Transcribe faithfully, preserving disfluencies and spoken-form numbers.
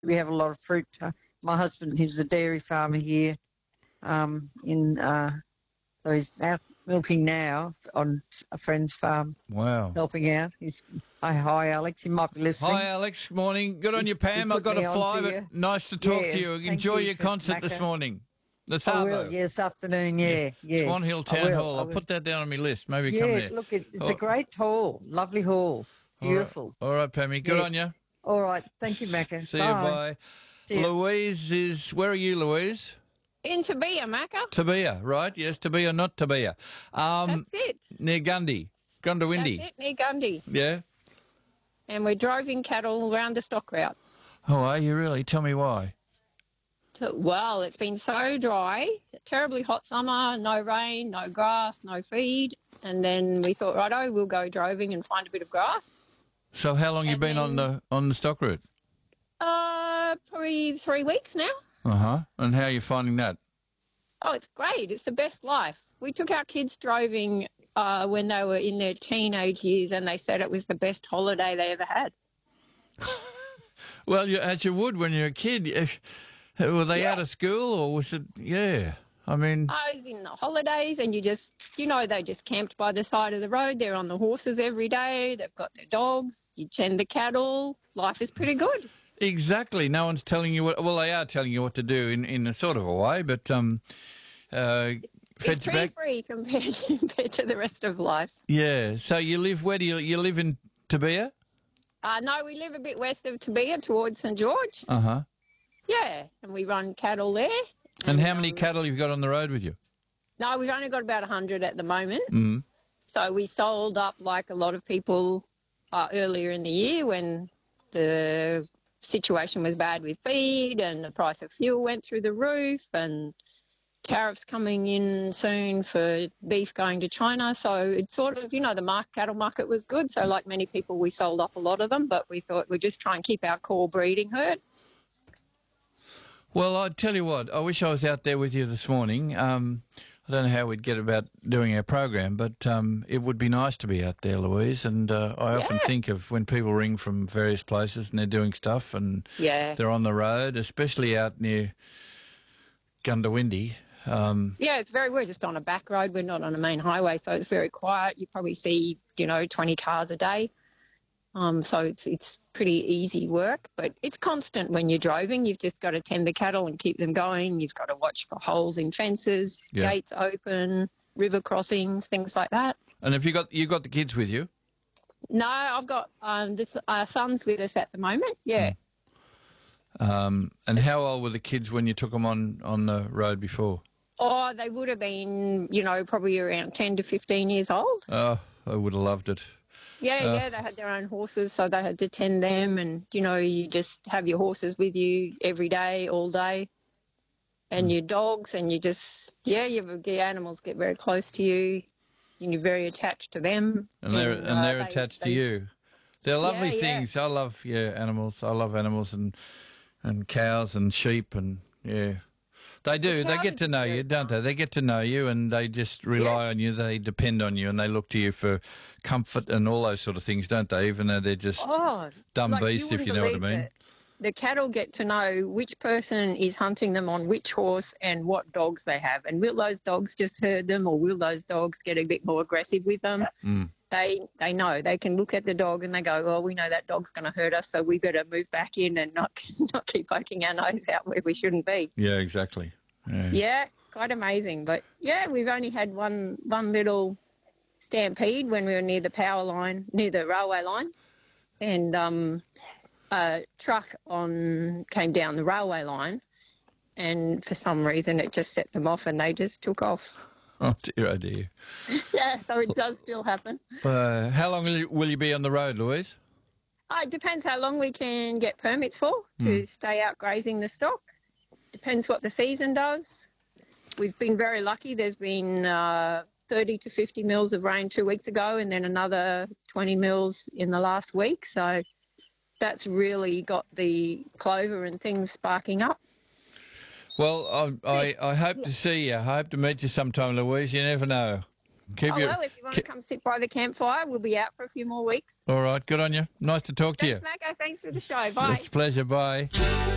we have a lot of fruit. Uh, my husband, he's a dairy farmer here um, in, uh, so he's out milking now on a friend's farm. Wow. Helping out. He's, hi, hi, Alex. You might be listening. Hi, Alex. Good morning. Good on you, Pam. you I've got put to me fly, on to but you. nice to talk Yeah, to you. thank Enjoy you your for concert this Macca. morning. The I Sabo. will, yes, afternoon, yeah, yeah. Swan Hill I Town will, Hall. I I'll will. put that down on my list. Maybe Yeah, come there. look, it, it's Oh. a great hall. Lovely hall. Beautiful. All right, All right Pammy. Good Yeah. on you. All right. Thank you, Macca. See bye. you. Bye. See you. Louise is. Where are you, Louise? In Tabia, Macca. Tabia, right? Yes, Tabia, not Tabia. Um, That's it. near Gundy, Gundawindi. That's it, near Gundy. Yeah. And we're driving cattle around the stock route. Oh, are you really? Tell me why. To- Well, it's been so dry, terribly hot summer, no rain, no grass, no feed. And then we thought, righto, we'll go droving and find a bit of grass. So, how long you And been on then- the on the stock route? Uh, probably three weeks now. Uh huh. And how are you finding that? Oh, it's great. It's the best life. We took our kids droving uh, when they were in their teenage years, and they said it was the best holiday they ever had. Well, you, as you would when you're a kid. If, were they Yeah. out of school or was it? Yeah. I mean, I was in the holidays, and you just, you know, they just camped by the side of the road. They're on the horses every day. They've got their dogs. You tend the cattle. Life is pretty good. exactly. No one's telling you what. Well, they are telling you what to do in, in a sort of a way, but um, uh, It's fetch pretty back. free compared to, compared to the rest of life. Yeah. So you live. Where do you you live in Tabia? Uh, no, we live a bit west of Tabia towards St George. Uh huh. Yeah, and we run cattle there. And how many um, cattle you've got on the road with you? No, we've only got about one hundred at the moment. Mm. So we sold up like a lot of people uh, earlier in the year when the situation was bad with feed and the price of fuel went through the roof and tariffs coming in soon for beef going to China. So it's sort of, you know, the market, cattle market was good. So like many people, we sold up a lot of them, but we thought we'd just try and keep our core breeding herd. Well, I tell you what, I wish I was out there with you this morning. Um, I don't know how we'd get about doing our program, but um, it would be nice to be out there, Louise. And uh, I often Yeah. think of when people ring from various places and they're doing stuff and Yeah. they're on the road, especially out near Gundawindi. Um, Yeah, it's very, we're just on a back road. We're not on a main highway, so it's very quiet. You probably see, you know, twenty cars a day. Um, so it's it's pretty easy work, but it's constant when you're driving. You've just got to tend the cattle and keep them going. You've got to watch for holes in fences, Yeah. gates open, river crossings, things like that. and have you got you got the kids with you? No, I've got um, this, our son's with us at the moment. Yeah. Um, and how old were the kids when you took them on, on the road before? Oh, they would have been, you know, probably around ten to fifteen years old. Oh, I would have loved it. Yeah, Uh, yeah, they had their own horses, so they had to tend them, and you know, you just have your horses with you every day, all day, and Mm. your dogs, and you just, yeah, you the animals get very close to you, and you're very attached to them, And they're and uh, they're they- attached to they- you. They're lovely Yeah, yeah. things. I love yeah animals. I love animals and and cows and sheep and yeah. They do. The They cows get are to know very you, don't they? They get to know you and they just rely on you. They depend on you and they look to you for comfort and all those sort of things, don't they? Even though they're just Oh, dumb like, beasts, if wouldn't you know what I believe mean. it. The cattle get to know which person is hunting them on which horse and what dogs they have, and will those dogs just herd them, or will those dogs get a bit more aggressive with them? Mm. They they know. They can look at the dog and they go, "Well, we know that dog's going to hurt us, so we better move back in and not not keep poking our nose out where we shouldn't be." Yeah, exactly. Yeah. Yeah, quite amazing. But yeah, we've only had one one little stampede when we were near the power line, near the railway line, and um, a truck on came down the railway line, and for some reason it just set them off and they just took off. Oh dear, oh dear. Yeah, so it does still happen. Uh, how long will you, will you be on the road, Louise? Uh, it depends how long we can get permits for to stay out grazing the stock. Depends what the season does. We've been very lucky. There's been uh, thirty to fifty mils of rain two weeks ago and then another twenty mils in the last week. So that's really got the clover and things sparking up. Well, I, I, I hope to see you. I hope to meet you sometime, Louise. You never know. Keep Oh, your, well, if you want to come sit by the campfire, we'll be out for a few more weeks. all right, good on you. Nice to talk to you. Thanks, Macca. Thanks for the show. Bye. It's a pleasure. Bye.